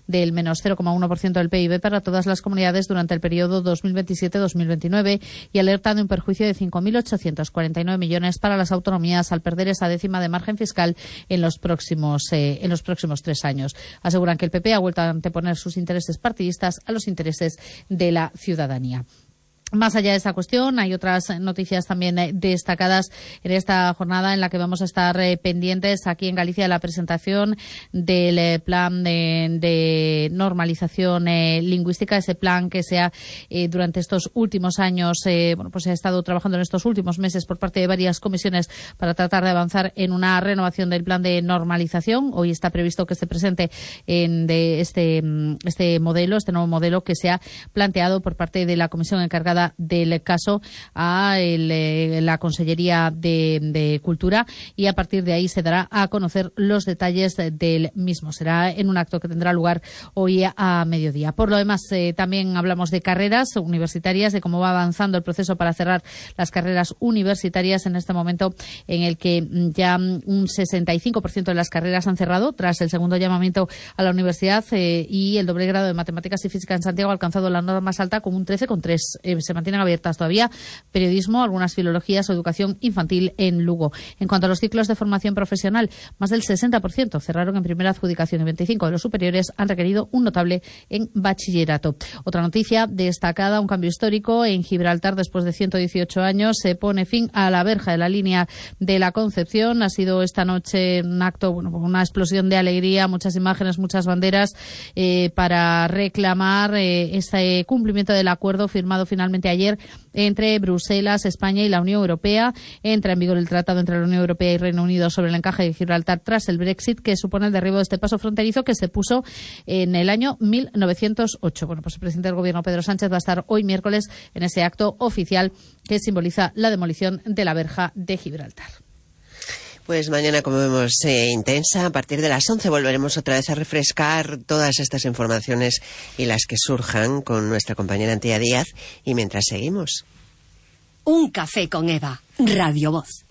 del menos 0,1% del PIB para todas las comunidades durante el periodo 2027-2029 y alerta de un perjuicio de 5.849 millones para las autonomías al perder esa décima de margen fiscal en los próximos 3 años. Aseguran que el PP ha vuelto a anteponer sus intereses partidistas a los intereses de la ciudadanía. Más allá de esta cuestión, hay otras noticias también destacadas en esta jornada en la que vamos a estar pendientes aquí en Galicia de la presentación del plan de normalización lingüística, ese plan que se ha durante estos últimos años, pues se ha estado trabajando en estos últimos meses por parte de varias comisiones para tratar de avanzar en una renovación del plan de normalización. Hoy está previsto que se presente este nuevo modelo que se ha planteado por parte de la comisión encargada del caso a la Consellería de Cultura, y a partir de ahí se dará a conocer los detalles del mismo. Será en un acto que tendrá lugar hoy a mediodía. Por lo demás, también hablamos de carreras universitarias, de cómo va avanzando el proceso para cerrar las carreras universitarias en este momento en el que ya un 65% de las carreras han cerrado tras el segundo llamamiento a la universidad, y el doble grado de Matemáticas y Física en Santiago ha alcanzado la nota más alta con un 13,3. Se mantienen abiertas todavía periodismo, algunas filologías o educación infantil en Lugo. En cuanto a los ciclos de formación profesional, más del 60% cerraron en primera adjudicación y 25% de los superiores han requerido un notable en bachillerato. Otra noticia destacada, un cambio histórico en Gibraltar. Después de 118 años se pone fin a la verja de la línea de la Concepción. Ha sido esta noche un acto, una explosión de alegría, muchas imágenes, muchas banderas para reclamar ese cumplimiento del acuerdo firmado finalmente ayer entre Bruselas, España y la Unión Europea. Entra en vigor el tratado entre la Unión Europea y Reino Unido sobre el encaje de Gibraltar tras el Brexit, que supone el derribo de este paso fronterizo que se puso en el año 1908. Pues el presidente del Gobierno, Pedro Sánchez, va a estar hoy miércoles en ese acto oficial que simboliza la demolición de la verja de Gibraltar. Pues mañana, como vemos, intensa. A partir de las 11 volveremos otra vez a refrescar todas estas informaciones y las que surjan con nuestra compañera Antía Díaz. Y mientras seguimos. Un café con Eva, Radio Voz.